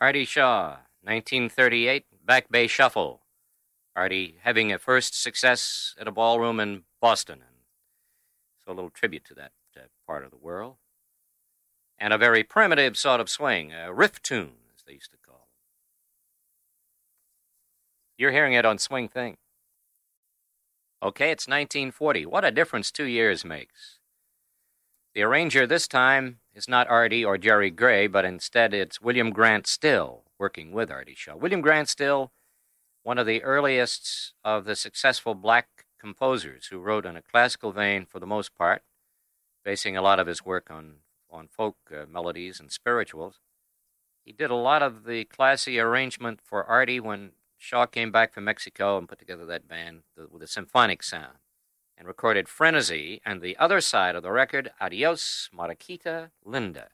Artie Shaw, 1938, Back Bay Shuffle. Artie having a first success at a ballroom in Boston. And so a little tribute to that part of the world. And a very primitive sort of swing, a riff tune, as they used to call it. You're hearing it on Swing Thing. Okay, it's 1940. What a difference 2 years makes. The arranger this time is not Artie or Jerry Gray, but instead it's William Grant Still working with Artie Shaw. William Grant Still, one of the earliest of the successful black composers who wrote in a classical vein for the most part, basing a lot of his work on folk melodies and spirituals. He did a lot of the classy arrangement for Artie when Shaw came back from Mexico and put together that band with a symphonic sound and recorded Frenzy and the other side of the record, Adios, Mariquita Linda.